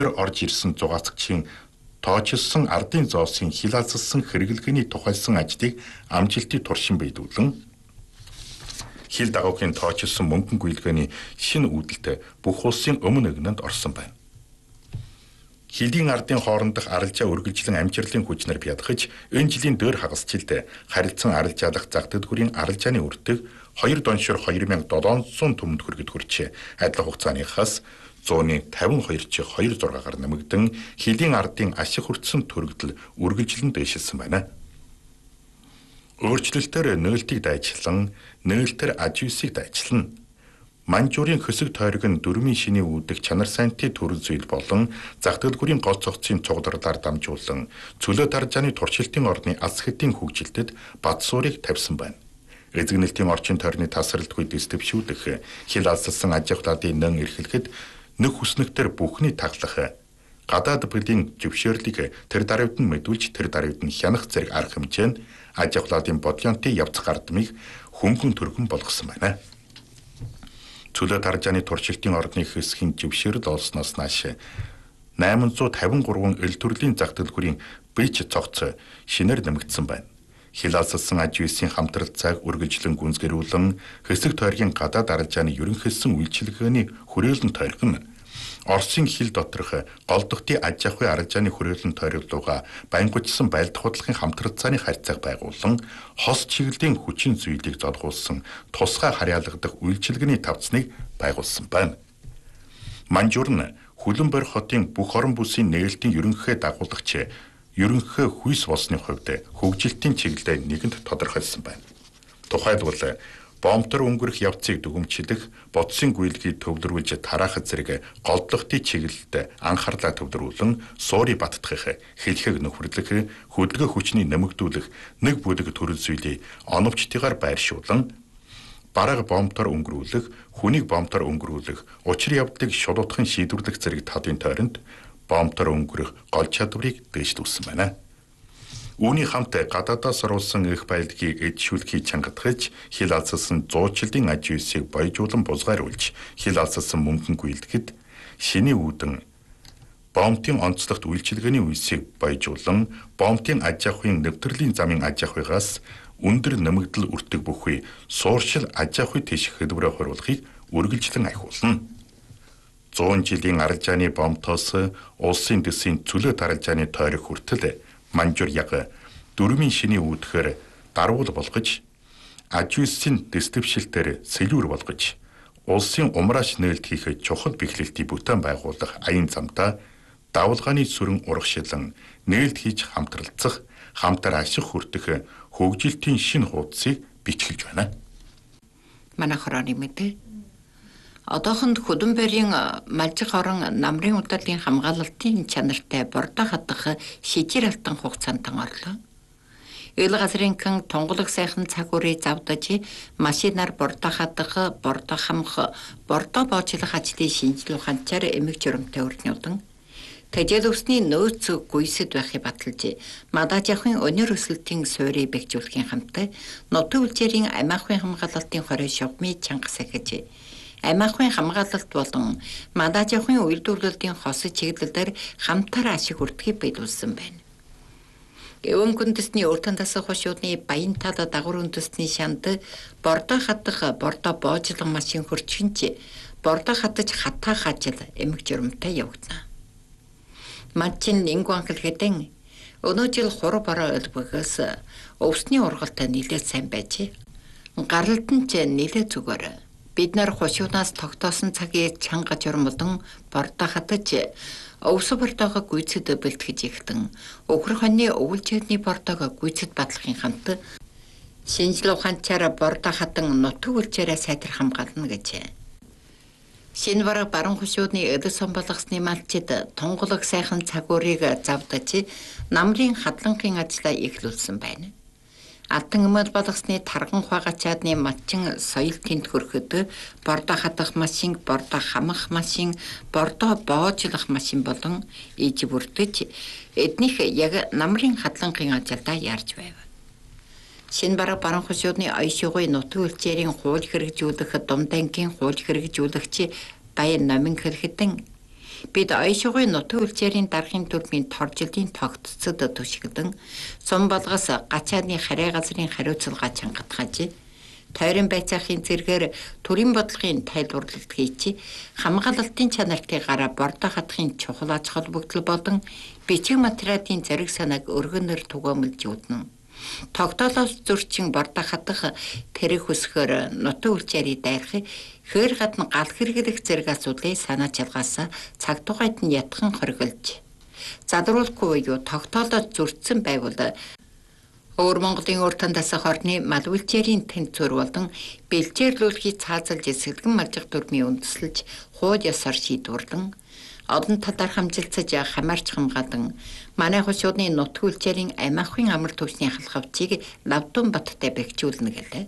орж ирсэн зугаацагчийн тоочилсон ардын зоосын хилаалцсан хэрэглэгээний тухайлсан ажлыг амжилтыг туршин биелүүлэн хил дагуугийн тоочилсон мөнгөн гүйлгээний шинэ үүдэлтэй бүх улсын өмнө өгнөнд орсон байна. Хилийн ардын хоорондох арилжаа үргэлжлэн амжилтын хүчнэр бядахж энэ жилийн дөр хагасжилд харилцан арилжаалах зах дэдгүүрийн арилжааны үрдэг 2 доншор 2700 түмэнд хүргэд хүрчээ. Адилхан хугацааныхаас 152 чи 26-гаар нэмэгдэн хилийн ардын ашиг хүртсэн төрөгдөл үргэлжлэн дэвшилсэн байна. Өөрчлөлтөөр нээлтийг дайчлан, нээлтээр аж үйлсийг дайчлана. Манжуурын хөсөг тойрог нь дөрмийн шиний үүдэх чанар сайнтай төрөл зүйл болон зах дэлгүүрийн гол цогцын цугдарлаар дамжуулан цөлөө даржааны туршилтын орны аз хэдийн хөгжилтэд бат суурийг тавьсан байна. Эзэгнэлтийн орчин тойрны тасралтгүй дэвшүүлэх, хил алсалсан аж ахуйлын нэн эрхлэхэд нэг хүснэгтэр бүхний таглах, гадаад бүлийн зөвшөөрлийг тэр даруйд нь мэдүүлж тэр даруйд нь хянах зэрэг арга хэмжээнд аж ахуйлын бодлонтой явц гардмыг хөнгөн төргөн болгосон байна. Цөлөө даржааны туршилтын орны хэсгийн зөвшөөрөл олсноос нааш 853 эл төрлийн зах дэлгүүрийн бич цогц шинээр нэмэгдсэн байна. Хил алсалсан аж үйлсийн хамтрал цаг үргэлжлэн гүнзгэрүүлэн хэсэг тойргийн гадаад арилжааны ерөнхийлсөн үйлчилгээний хүрээлэн тойрог нь Оросын хил доторх голдохтын аж ахуй арилжааны хүрээлэн тойроглууга баянгуйчсан байлдах худлахын хамтрал цааны харьцааг байгуулан хос чиглэлийн хүчин зүйлийг золгуулсан тусгай харьяалагдах үйлчилгээний тавцныг байгуулсан байна. Манжуур нь Хүлэнбор хотын бүх орон бүсийн нээлтийн ерөнхий дагуулагч ерөнхий хүйс болсны хувьд хөгжилтийн чиглэлээр нэгэнд тодорхойлсон байна. Тухайлбал бомтор өнгөрөх явцыг дүгнэмжлэх, бодсын гүйлгийг төвлөрүүлж тараах зэрэг голдлохтын чиглэлд анхаарлаа төвлөрүүлэн суурийг баттгах, хэлхэг нөхөрлөх, хөдөлгөөн хүчний нэмэгдүүлэх нэг бүлэг төрөл зүйлийг оновчтойгоор байршуулан бараг бомтор өнгөрүүлэх, хүнийг бомтор өнгөрүүлэх, учир явдлыг шулуудхан шийдвэрлэх зэрэг талын тойронд бомтор өнгөрөх гол чадварыг дэвшлүүлсэн байна. Үүний хамт гадаадаас оруулсан их баялагийг эдшүүлэхийг чангатгаж, хил алсалсан зуучлалын аж үйлсийг баяжуулан бузгааруулж, хил алсалсан мөнгөн гүйлдэхэд шиний үүдэн бомтын онцлогт үйлчилгээний үйлсийг баяжуулан, бомтын аж ахуйн нэвтрлийн замын аж ахуйгаас өндөр нэмэгдэл үрдэг бүхий сууршил аж ахуй тийш хөдөлгөөрөөр харуулахыг үргэлжлэн ахиулна. 100 жилийн арилжааны бомтоос улсын дэсийн цөлөө даралжааны тойрог хүртэл Манжуур яг дөрмийн шиний үүдхээр даруул болгож, аж үйлсийн дэслэвшилтээр сэлүүр болгож, улсын умрааш нээлт хийх чухал бэхлэлтийг бүтээн байгуулах аян замдаа давлгааны сүрэн урагшилан нээлт хийж хамтралцах, хамтар ашиг хүртэх хөгжилтийн шинэ хуудсыг бичгэлж байна. Манай хорооны мэдээ. Одоохонд Хүлэнборын Малжих орон намрын удалын хамгаалалтын чанартай бордоо хадах шижир алтан хугацаанд орлоо. Ил газрын хэн тунгалаг сайхан цаг үрийг завдаж машинаар бордоо хадах, бордоо хамх, бордоо боочлох ажлын шинжлэх ухаанчаар эмэг журамтай өрнөдөн тэжээл усны нөөц гүйсэд байхыг баталж Мадажахын өнөр өсөлтийн суурийг бэхжүүлэхийн хамт нутгийн үлчээрийн амиахын хамгаалалтын хорой шугамыг чангас ахиж амиахын хамгаалалт болон Мадажахын үйлдвэрлэлийн хос чиглэлээр хамтар ашиг хүртэхийг биелүүлсэн байна. Эвэн үндэсний уртан дасах хошуудны баян тал дагвар үндэсний шанд бордоо хадах, бордоо боожлон машин хөрчгөнч бордоо хадаж хатаах ажил эмэг журамтай явагдана. Манчин лингуанхэл хэдэн өнөө жил хуруу бороо өлбөгөөс өвсний ургалтай нэлээд сайн байж гаралдан ч нэлээд зүгээр. Бид нар хошуунаас тогтоосон цагийг чанга журмолон бордоо хатаж өвсө бордоогоо гүйцэд бэлтгэж ихтэн өхөр хоньны өвөлжөөдний бордоогоо гүйцэд батлахын хамт шинжлэх ухаанчаар бордоо хатан нутаг үлчээрээ сайтар хамгаална гэж. Шинэ бараг баруун хошуудны эдэл сон болгосны малчид тунгалаг сайхан цаг үрийг завдаж намрын хадланхын ажлаа эхлүүлсэн байна. Алтан өмөл болгосны тарган хуагачаадны малчин соёл тэнд хөрөхөд бордоо хадах машин, бордоо хамах машин, бордоо боожлох машин болон иж бүрдэж эднийх яг намрын хадланхын ажилдаа ярьж байв. Шинэ бараг баруун хошуудны ойшигуй нутаг үлчээрийн хууль хэрэгжүүлэх Думдангийн хууль хэрэгжүүлэгч Баян номин хэрхэтэн Бид ойшгой нутаг үлчээрийн даргын төрмийн торжилтын тогтцод түшигдэн сум болгоос гачааны харай газрын хариуцлага чангатгаж тойрон байцаахын зэргээр төрийн бодлогын тайлбарлалт хийч хамгаалалтын чанартай гараа бордо хатахын чухал ач холбогдол болон бичиг материалын зориг санааг өргөнөөр түгээмэлж юудна. Тогтоолоос зөрчин бордо хатах тэрэг хүсгээр нутаг үлчээрийн дайрах хөр гадна гал хэрэглэх зэрэг асуудлыг санаа чалгаасаа цаг тугайд нь ятхан хориглож задруулахгүй юу тогтоолоод зөрчсөн байвал Өөр Монголын өөр тандасах орны мал үлчээрийн тэнцвэр болон бэлчээрлүүлэхийг цаазалж эсгэлгэн малжих дүрмийн үндэслэж хууль ёсоор шийдвэрлэн олон талаар хамжилцаж хамаарч хамгаалan манай хушуудны нутаг үлчээрийн амиахын амар төвчний халахвчийг Лавдун баттай бэхжүүлнэ гэлээ.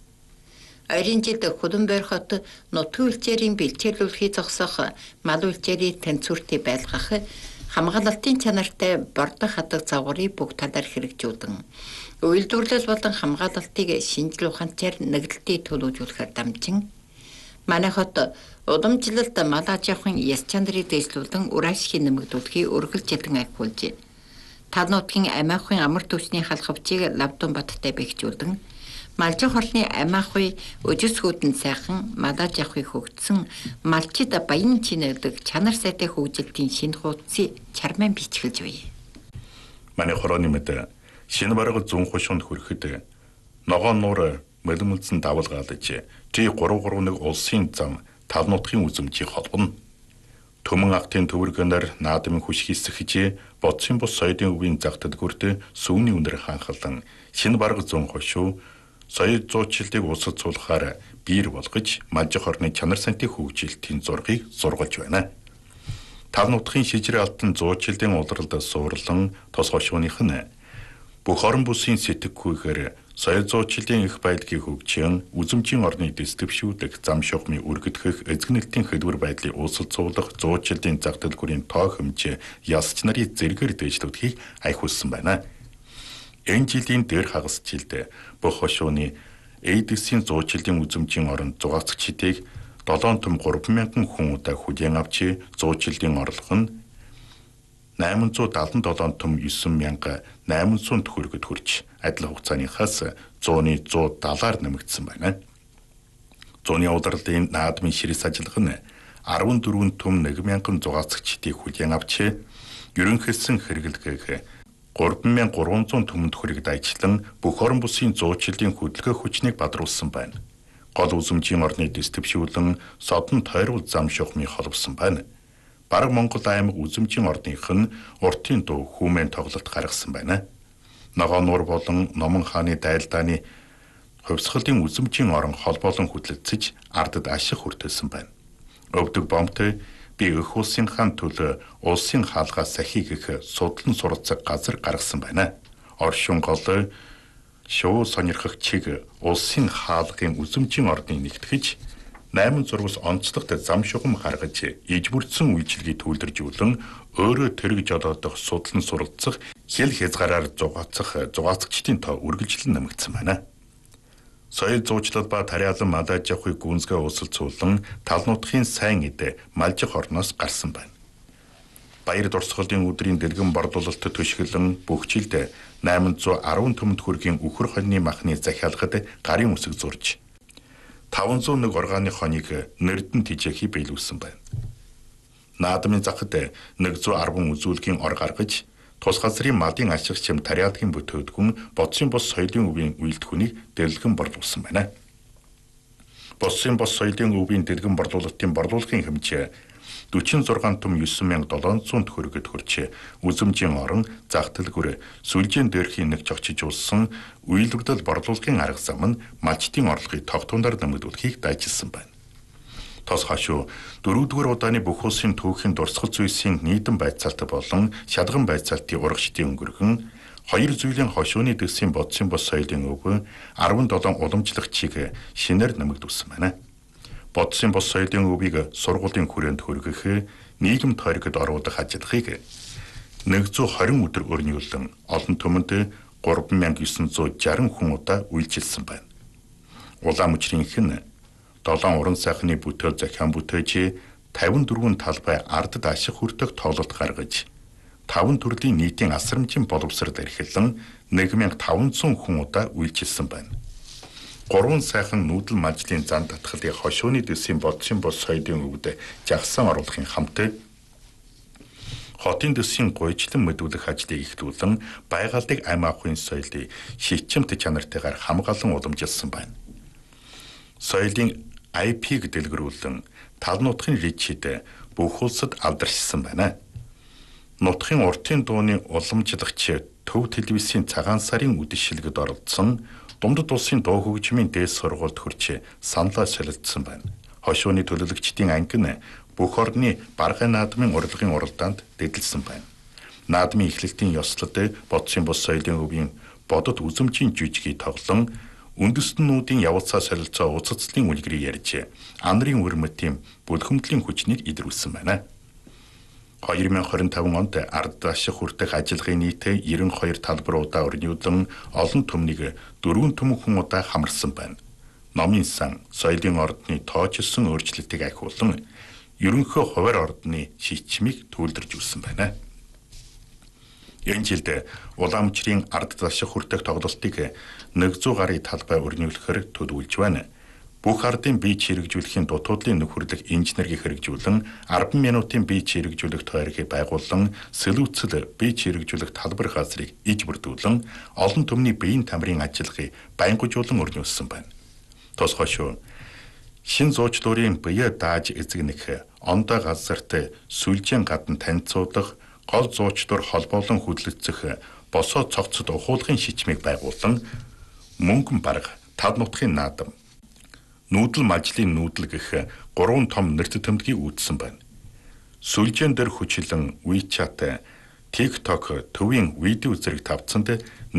Ойрын жилд Хөлбөмбөр хот нутаг үлчээрийн бэлчээрлүүлэхийг зогсоох мал үлчээрийн тэнцвэртэй байлгах хамгаалалтын чанартай бордо хатаг загварыг бүх талаар хэрэгжүүлэн үйлдвэрлэл болон хамгаалалтыг шинжлэх ухаанчаар нэгдэлтийг төлөвлөхөөр дамжин манай хот удамжлалт мал аж ахуйн яс чанарыг дэвшлүүлэн үр ашгийг нэмэгдүүлэхийг үргэлжилэн ахиулж тал нутгийн амиахын амар төвчний халахвчийг Лавдун баттай бэхжүүлэн малжих орны амиахуй өжис хүүдэн сайхан мал аж ахуй хөгжсөн малчид баян чинэлдэг чанар сайтай хөгжилтийн шинэ хуудсыг чарман бичгэлж бай. Манай хорооны мэд шинэ бараг зүүн хушуунд хүрэхэд ногоон нуур мөлмөлдсөн давалгаалж G331 улсын зам тал нутгийн үзэмжийг холбоно. Төмөн актын төвөргөнөр наадмын хүч хийсгэж бодсын бус соёлын өвийн зах дэлгүүрт сүүний үнээр ханхалан шинэ бараг зүүн хушуу соёл зуучлалыг улсад суулгахаар биер болгож малжих орны чанар сантын хөгжилтийн зургийг зургалж байна. Тал нутгийн шижрээ алтан зуучлалын улиралд суурлан тос хошууных нь бүх орон бүсийн сэтгэхүйгээр соёл зуучлалын их байдлыг хөгжин үзэмжийн орны дэс төвшүүлэх зам шугамыг үргэлжлэх эзэгнэлтийн хөдөлгөр байдлыг улсад суулгах зуучлалын зах дэлгүүрийн тоо хэмжээ ялсч нарын зэргээр дэвшлүүлэхийг айхуулсан байна. Энэ жилийн дээр хагас жилд бүх хошууны эйдэсийн зуучлалын үзэмжийн орон зугаацчдыг 7 том 3,000 хүн удаа хүлээн авч зуучлалын орлого нь 877 том 9,800 төгрөгөд хүрч адил хугацааныхаас 100-аар нэмэгдсэн байна. Зууны удирдлын наадмын ширээс ажиллах нь 14 том 1,000 зугаацчдыг хүлээн авч ерөнхийдсөн хэрэглэгээх 3,300 төмөнд хүрэгд ажиллан бүх орон бүсийн зуучлалын хөдөлгөөх хүчнийг бадруулсан байна. Гол үзэмжийн орны дэс төвшүүлэн содон тойрвол зам шугамыг холбосон байна. Бараг Монгол аймаг үзэмжийн орных нь уртын дуу хүмэн тоглолт гаргасан байна. Ногоон нуур болон Номон хааны дайлдааны хувьсгалын үзэмжийн орон холбоолон хөтлөгдөж ардад ашиг хүртэлсэн байна. Өвдөг бомбтой би өх улсын хаан төлөө улсын хаалгаа сахиг их судлан суралцах газар гаргасан байна. Оршин гол шуу сонирхох чиг улсын хаалгын үзэмжийн орныг нэгтгэж 8 зурвас онцлогт зам шугам гаргаж ижбүрдсэн үйлчилгээ төвлөржүүлэн өөрөө тэрэг жолоодох судлан суралцах хэл хязгаараар зугаацчдын тоо үргэлжлэн нэмэгдсэн байна. Соёл зуучлал ба тариалан мал аж ахуй гүнзгий улсалцуулан тал нутгийн сайн эд малжих орноос гарсан байна. Баяр дурсгалын өдрийн дэлгэн борлуулалт төшгөлөн бүх жилд 810 төмөнд хүргийн үхэр хоньны махны захиалгад гарын үсэг зурж 501 органы хоныг нэрдэн тижээхий биелүүлсэн байна. Наадмын захад 110 үзүүлгийн ор гаргаж тус газрын малын ашиг чим тариалгын бүтээдгүн бодсын бос соёлын өвийн үйлдвэрийг дэлгэн борлуулсан байна. Бодсын бос соёлын өвийн дэлгэн борлуулалтын борлуулгын хэмжээ 46 том 9,700 төгрөгөд хүрч үзэмжийн орон зах дэлгүүр сүлжээн дээрхийн нэг зохицуулсан үйлдвэрлэл борлуулгын арга зам нь малчдын орлогыг тогтвороор нэмэгдүүлэхийг дайжилсан байна. Тос хашуу 4-р удааны бүх улсын түүхийн дурсгал зүйсийн нийтэм байцаалт болон шалган байцаалтын урагшдын өнгөргөн 2 зүйлийн хошууны дэсийн бодсын бос соёлын өв 17 уламжлах чиг шинээр нэмэгдүүлсэн байна. Бодсын бос соёлын өвийг сургуулийн хүрээнд хүргэх нийгэм тойрогод оруулах ажиллагааг 120 өдөр өрнүүлэн олон түмэнд 3,960 хүн удаа үйлчилсэн байна. Улаан мөчрийнх нь 7 уран сайхны бүтээл захиан бүтээж 54 талбай ардд ашиг хүртэх тоглолт гаргаж 5 төрлийн нийтийн асрамжийн боловсрол эрхэлэн 1500 хүн удаа үйлчилсэн байна. 3 сайхан нүүдэл мажлын зан татгалыг хошууны дэсийн бодсын бос соёлын өвд жагсан оруулахын хамт хотын дэсийн гойжлон мэдүүлэх ажлыг эхлүүлэн байгальдыг амь ахуйн соёлыг шичмт чанартайгаар хамгаалан уламжилсан байна. Соёлын IP-г дэлгэрүүлэн тал нутгийн ричид бүх улсад алдаршсан байна. Нутгийн уртын дууны уламжлагч Төв телевизийн цагаан сарын үдэшлэгт оролцсон Дундад улсын дуу хөгжмийн дээд сургуульд хүрч саналаа солилцсон байна. Хошууны төлөөлөгчдийн анги нь бүх орны баргай наадмын урилгын уралдаанд дэдэлсэн байна. Наадмын эхлэлтийн ёслолд бодсын бус соёлын өвийн бодод үзэмжийн жүжигийг тоглон үндэстнүүдийн явуулсаа солилцоо уцацлын үлгэрийг ярьж анарын өрмөтийн бүлхэмтлийн хүчнийг илрүүлсэн байна. 2025 онд ардд ашиг хүртэх ажиллагын нийт 92 талбаруудаа өрнүүлэн олон түмнийг 4 төмөн хүн удаа хамарсан байна. Номын сан соёлын ордны тоожилсон өөрчлөлтийг ахиулан ерөнхий хуваар ордны шичмийг түүлдэрж өгсөн байна. Энэ жилд Улаамжирын ардд ашиг хүртэх тоглолтыг 100 гаруй талбай өрнүүлэхээр төлөвлөж байна. Бүх ардын бие чирэгжүүлэхийн дутуудлын нөхөрлөх инженерийг хэрэгжүүлэн 10 минутын бие чирэгжүүлэх тойргийг байгуулан сэлүүцэл бие чирэгжүүлэх талбар газрыг иж бүрдүүлэн олон түмний биеийн тамирын ажиллагыг байнгужуулан өрнүүлсэн байна. Тус хошуу шин зуучлуурын бие дааж эзэгнэх ондоо газарт сүлжийн гадна танилцуулах гол зуучлуур холбоолон хөдлөлцөх босоо цогцод ухуулгын шичмийг байгуулан мөнгөн бараг тал нутгийн наадам нүүдэл мажлын нүүдэл гэх 3 том нэрт тэмдгийг үүдсэн байна. Сүлжээн дээр хүчлэн WeChat, TikTok төвийн видео зэрэг тавцсанд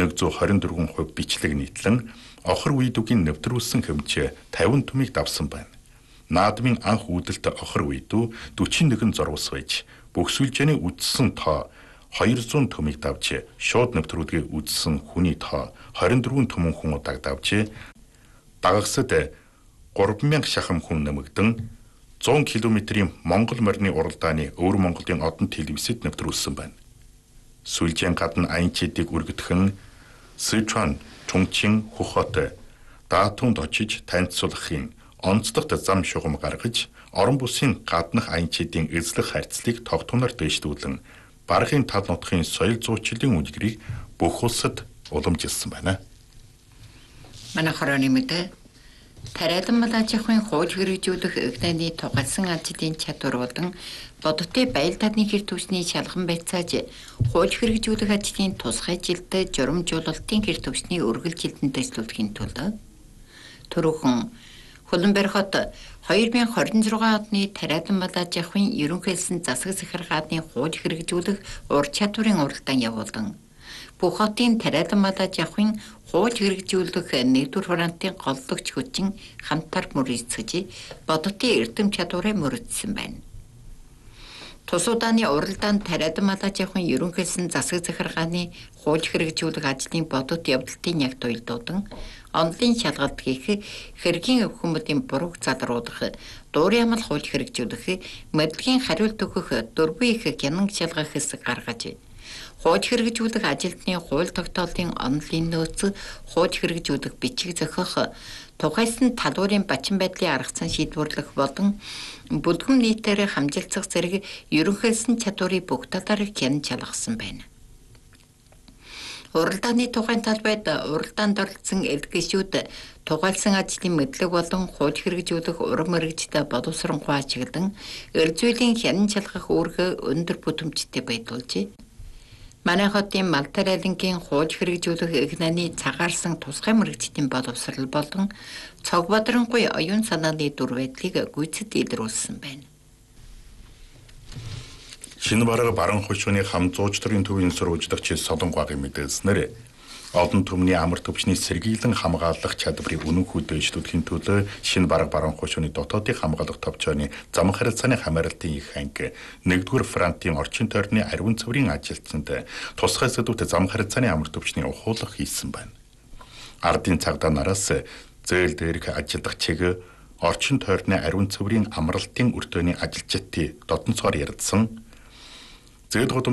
124% бичлэг нийтлэн охор видеогийн нэвтрүүлсэн хэмжээ 50 төмийг давсан байна. Наадмын анх үүдэлт охор видео 41 зурвас байж бүх сүлжээний үдсэн тоо 200 төмийг давж шууд нэвтрүүлгийг үзсэн хүний тоо 24 төмөн хүн удааг давж дагагсад 3000 шахам хүн нэмэгдэн 100 км-ийн Монгол морины уралдааны Өвөр Монголын одон телевизэд нэвтрүүлсэн байна. Сүлжээн гадна аянчидыг үргэтгэн Сычуан, Чунчин, Хөхөт даатуунд очиж танилцуулахын онцлогт зам шугам гаргаж орон бүсийн гаднах аянчидын эзлэх харьцлыг тогтунаар дэвшүүлэн баргын тал нутгийн соёл зуучлалын үлгэрийг бүх улсад уламжилсан байна. Манай хорооны мэдээ Тариалан малаажихын хууль хэрэгжүүлэх игнаны тугалсан ажлын чадвар болон бодиттой баял тадны хэр төвчний шалган байцааж хууль хэрэгжүүлэх ажлын тусгай жилд журамжуулалтын хэр төвчний үргэлжилтэн дэвшлүүлэхийн тулд түрүүхэн Хөлбөмбөр хот 2026 оны Тариалан малаажихын ерөнхийлсөн засаг захиргааны хууль хэрэгжүүлэх ур чадварын уралдаан явуулан бүх хотын Тариалан малаажихын хууль хэрэгжүүлэх нэгдүгээр хураантын голлогч хүчин хамтар мөрөцөж бодитын эрдэм чадварыг мөрөдсөн байна. Тус удааны уралдаанд Тариалан малаажихын ерөнхийлсөн засаг захиргааны хууль хэрэгжүүлэх ажлын бодит явдалтын яг туйлдуудан онлын шалгалт хийх, хэргийн өвхөмбөдийн бурууг залруулах, дуурай амал хууль хэрэгжүүлэх, мэдлэгийн хариулт өгөх дөрвөн их гянан шалгах хэсэг гаргаж хууль хэрэгжүүлэх ажилтны хууль тогтоолын онлын нөөц, хууль хэрэгжүүлэх бичиг зохиох, тухайсан талуурын бачин байдлын аргацсан шийдвэрлэх болон бүлгэн нийтээр хамжилцах зэрэг ерөнхийлсөн чадварыг бүх талаар гянан шалгасан байна. Уралдааны тухайн талбайд уралдаанд оролцсон элдгишүүд тухайлсан ажлын мэдлэг болон хууль хэрэгжүүлэх урам мэргэжтэй боловсронгуй ажиглан эрзүүлийн хянан шалгах үүргээ өндөр бүтээмжтэй байдуулжээ. Манай хотын Малтай айлангийн хууль хэрэгжүүлэх игнаны цагаарсан тусгай мэргэжтийн боловсрол болон цог бадрангүй оюун санааны дүр байдлыг гүйцэд илрүүлсэн байна. Шинэ бараг баран хошууны хам зуучларын төвийн сурвалжлагч Солонгогийн мэдээлснээр олон түмний амар төвчний сэргийлэн хамгаалах чадварыг үнэнхүү дэвшлүүлэхийн төлөө шинэ бараг баран хошууны дотоодын хамгаалах товчооны зам харилцааны хамааралтын их анги 1-р фронтын орчин тойрны ариун цэврийн ажилтнанд тусгай сэдвүүт зам харилцааны амар төвчний ухуулах хийсэн байна. Ардын цагдаа нараас зээл дээрх ажилдах чиг орчин тойрны ариун цэврийн амралтын өртөөний ажилчдын додон цоор ярдсан зээл гудамж